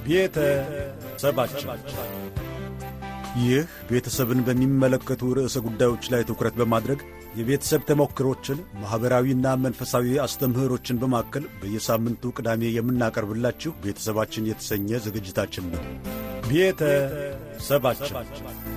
ቤተሰባችን ይህ ቤተሰብን በሚመለከቱ ርዕሰ ጉዳዮች ላይ ትኩረት በማድረግ የቤተሰብ ተሞክሮችን፣ ማኅበራዊና መንፈሳዊ አስተምህሮችን በማከል በየሳምንቱ ቅዳሜ የምናቀርብላችሁ ቤተሰባችን የተሰኘ ዝግጅታችን ነው። ቤተሰባችን